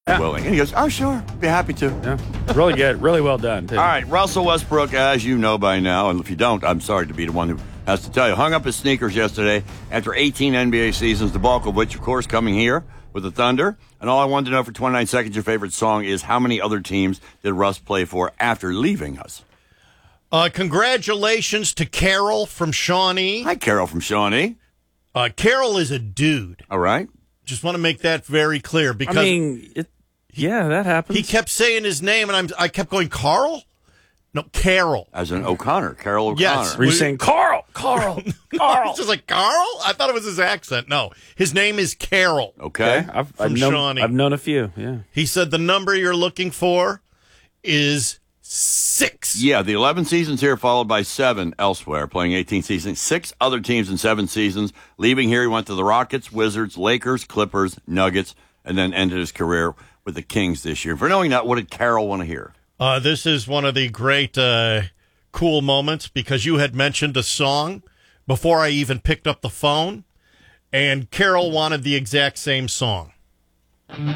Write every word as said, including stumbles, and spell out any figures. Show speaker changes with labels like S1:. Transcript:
S1: Yeah.
S2: willing. And he goes, oh, sure, be happy to.
S1: Yeah. Really good. Really well done, too.
S2: All right, Russell Westbrook, as you know by now, and if you don't, I'm sorry to be the one who has to tell you, hung up his sneakers yesterday after eighteen N B A seasons, the bulk of which, of course, coming here with the Thunder. And all I wanted to know for twenty-nine seconds, your favorite song is how many other teams did Russ play for after leaving us?
S3: Uh, congratulations to Carol from Shawnee.
S2: Hi, Carol from Shawnee.
S3: Uh, Carol is a dude.
S2: All right.
S3: Just want to make that very clear because
S1: I mean, it, yeah, that happens.
S3: he kept saying his name, and I'm, I kept going, Carl? No, Carol.
S2: As in O'Connor, Carol O'Connor.
S3: Yes.
S1: Were you saying Carl? Carl? Carl?
S3: It's just like, Carl? I thought it was his accent. No, his name is Carol.
S2: Okay.
S1: I've,
S3: From
S1: I've known,
S3: Shawnee.
S1: I've known a few, yeah.
S3: He said the number you're looking for is six.
S2: Yeah, the eleven seasons here, followed by seven elsewhere, playing eighteen seasons. Six other teams in seven seasons. Leaving here, he went to the Rockets, Wizards, Lakers, Clippers, Nuggets, and then ended his career with the Kings this year. For knowing that, what did Carol want to hear?
S3: Uh, this is one of the great, uh, cool moments because you had mentioned a song before I even picked up the phone, and Carol wanted the exact same song.